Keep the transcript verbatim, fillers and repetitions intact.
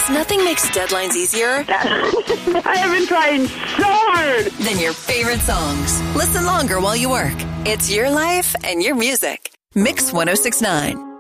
Because nothing makes deadlines easier I have been trying so hard. than your favorite songs. Listen longer while you work. It's your life and your music. Mix one oh six point nine.